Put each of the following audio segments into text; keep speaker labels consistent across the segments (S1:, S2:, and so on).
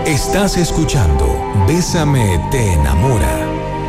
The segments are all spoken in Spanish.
S1: Estás escuchando Bésame te enamora.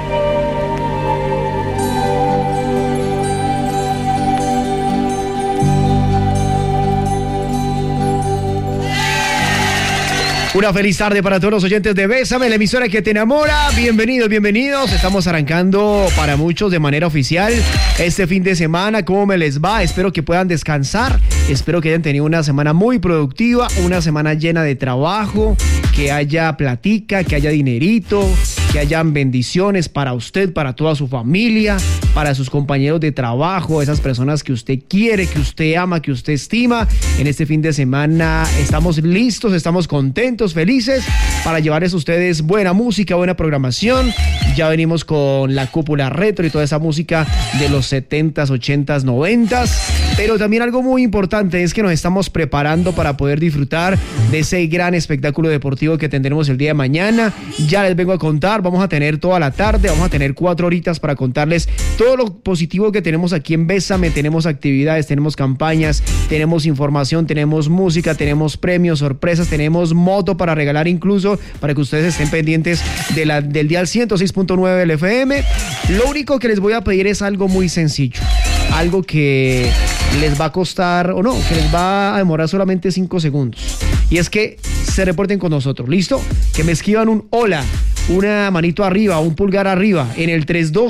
S2: Una feliz tarde para todos los oyentes de Bésame, la emisora que te enamora. Bienvenidos, bienvenidos. Estamos arrancando para muchos de manera oficial este fin de semana. ¿Cómo me les va? Espero que puedan descansar. Espero que hayan tenido una semana muy productiva, una semana llena de trabajo, que haya platica, que haya dinerito, que hayan bendiciones para usted, para toda su familia, para sus compañeros de trabajo, esas personas que usted quiere, que usted ama, que usted estima. En este fin de semana estamos listos, estamos contentos, felices para llevarles a ustedes buena música, buena programación. Ya venimos con la cúpula retro y toda esa música de los 70s, 80s, 90s. Pero también algo muy importante es que nos estamos preparando para poder disfrutar de ese gran espectáculo deportivo que tendremos el día de mañana. Ya les vengo a contar, vamos a tener toda la tarde, vamos a tener 4 horitas para contarles todo lo positivo que tenemos aquí en Bésame. Tenemos actividades, tenemos campañas, tenemos información, tenemos música, tenemos premios, sorpresas, tenemos moto para regalar incluso, para que ustedes estén pendientes del dial 106.9 del FM. Lo único que les voy a pedir es algo muy sencillo, algo que les va a costar, o no, que les va a demorar solamente 5 segundos. Y es que se reporten con nosotros, ¿listo? Que me escriban un hola, una manito arriba, un pulgar arriba en el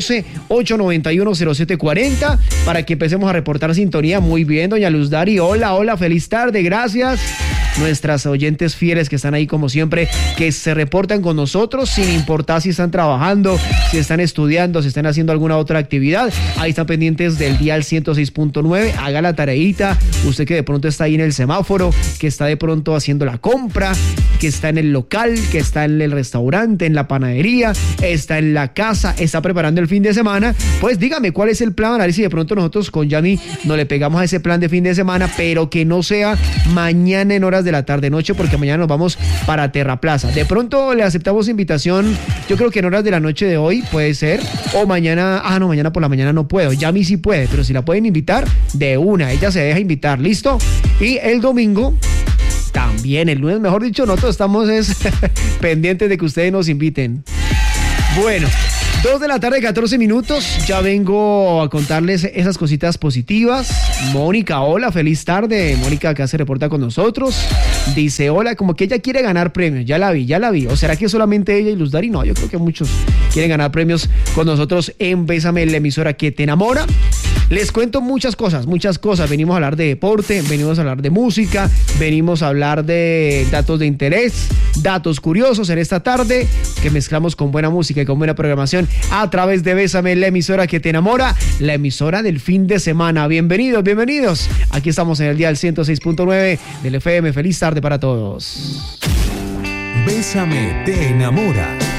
S2: 312-891-0740 para que empecemos a reportar sintonía. Muy bien, doña Luz Dari, hola, feliz tarde, gracias. Nuestras oyentes fieles que están ahí como siempre, que se reportan con nosotros sin importar si están trabajando, si están estudiando, si están haciendo alguna otra actividad. Ahí están pendientes del dial 106.9, haga la tareita, usted que de pronto está ahí en el semáforo, que está de pronto haciendo la compra, que está en el local, que está en el restaurante, en la panadería, está en la casa, está preparando el fin de semana. Pues dígame cuál es el plan, a ver si de pronto nosotros con Yami no le pegamos a ese plan de fin de semana, pero que no sea mañana en horas de la tarde noche, porque mañana nos vamos para Terraplaza. De pronto le aceptamos invitación, yo creo que en horas de la noche de hoy puede ser, o mañana, no, mañana por la mañana no puedo, Yami sí puede, pero si la pueden invitar, de una, ella se deja invitar, ¿listo? Y el domingo también, el lunes, mejor dicho, nosotros estamos pendientes de que ustedes nos inviten. Bueno, 2 de la tarde, 14 minutos. Ya vengo a contarles esas cositas positivas. Mónica, hola, feliz tarde. Mónica acá se reporta con nosotros. Dice, hola, como que ella quiere ganar premios. Ya la vi. ¿O será que solamente ella y Luz Dari? No, yo creo que muchos quieren ganar premios con nosotros en Bésame, la emisora que te enamora. Les cuento muchas cosas. Venimos a hablar de deporte, venimos a hablar de música, venimos a hablar de datos de interés, datos curiosos en esta tarde que mezclamos con buena música y con buena programación a través de Bésame, la emisora que te enamora, la emisora del fin de semana. Bienvenidos. Aquí estamos en el dial 106.9 del FM. Feliz tarde para todos.
S1: Bésame te enamora.